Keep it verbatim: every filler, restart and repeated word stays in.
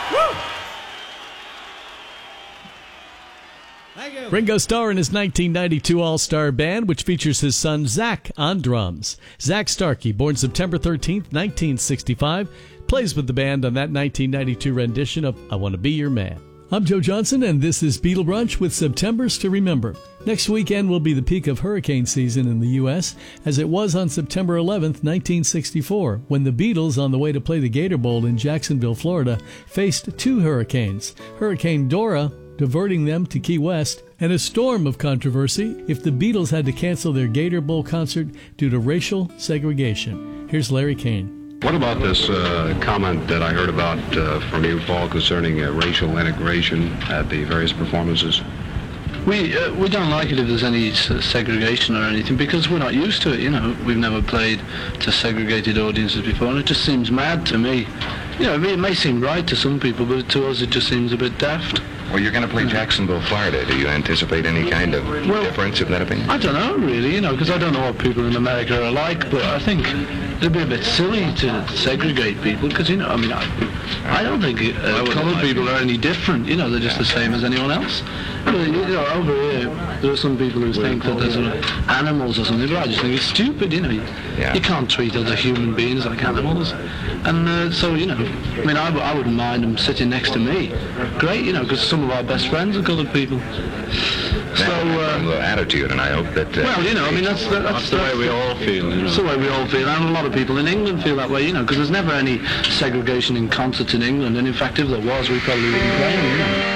Thank you. Ringo Starr and his nineteen ninety-two All-Star Band, which features his son Zach on drums. Zach Starkey, born September thirteenth, nineteen sixty-five, plays with the band on that nineteen ninety-two rendition of I Want to Be Your Man. I'm Joe Johnson, and this is Beatle Brunch with Septembers to Remember. Next weekend will be the peak of hurricane season in the U S, as it was on September eleventh, nineteen sixty-four, when the Beatles, on the way to play the Gator Bowl in Jacksonville, Florida, faced two hurricanes, Hurricane Dora, diverting them to Key West, and a storm of controversy if the Beatles had to cancel their Gator Bowl concert due to racial segregation. Here's Larry Kane. What about this uh, comment that I heard about uh, from you, Paul, concerning uh, racial integration at the various performances? We uh, we don't like it if there's any segregation or anything, because we're not used to it, you know. We've never played to segregated audiences before, and it just seems mad to me. You know, I mean, it may seem right to some people, but to us it just seems a bit daft. Well, you're going to play Jacksonville, Florida. Do you anticipate any kind of well, difference in that opinion? I don't know, really, you know, because I don't know what people in America are like, but I think it'd be a bit silly to segregate people, because, you know, I mean, I, I don't think uh, coloured people are any different, you know, they're just the same as anyone else. But, you know, over here, there are some people who think that they're sort of animals or something, but I just think it's stupid, you know. You, yeah. you can't treat other human beings like animals. And uh, so, you know, I mean, I, I wouldn't mind them sitting next to me. Great, you know, because some of our best friends are coloured people. So, uh, the attitude, and I hope that... Uh, well, you know, I mean, that's, that's, That's the way we all feel. You know. That's the way we all feel, and a lot of people in England feel that way, you know, because there's never any segregation in concerts in England, and in fact, if there was, we probably wouldn't play them, you know.